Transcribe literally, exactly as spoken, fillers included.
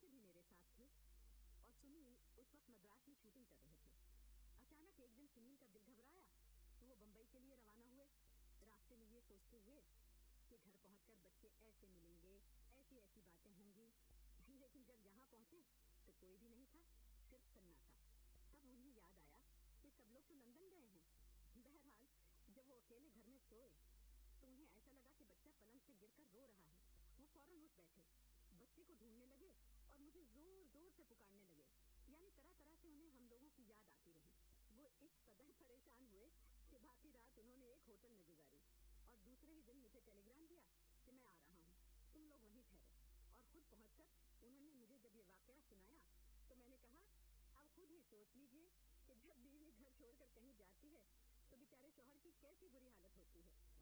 बच्चे भी मेरे साथ थे और सुनील उस वक्त मद्रास में शूटिंग कर रहे थे। अचानक एक दिन सुनील का दिल घबराया तो वो बंबई के लिए रवाना हुए, रास्ते में ये सोचते हुए कि घर पहुंचकर बच्चे ऐसे मिलेंगे, ऐसी ऐसी बातें होंगी। लेकिन जब यहाँ पहुंचे तो कोई भी नहीं था, सिर्फ सन्नाटा। तब उन्हें याद आया कि सब लोग तो लंदन गए हैं। बहरहाल जब वो अकेले घर में सोए तो उन्हें ऐसा लगा कि बच्चा पलंग से गिरकर रो रहा है। वो फौरन उठ बैठे, बच्चे को ढूंढने लगे और मुझे जोर जोर से पुकारने लगे। यानी तरह तरह से उन्हें हम लोगों की याद आती रही। वो इस कदर परेशान हुए कि बाकी रात उन्होंने एक होटल में गुजारी और दूसरे ही दिन मुझे टेलीग्राम दिया कि मैं आ रहा हूँ, तुम लोग वहीं ठहरो। और खुद पहुंचकर उन्होंने मुझे जब ये वाकया सुनाया तो मैंने कहा, अब खुद ही सोच लीजिए कि जब बीवी घर छोड़कर कहीं जाती है तो बेचारे शौहर की कैसी बुरी हालत होती है।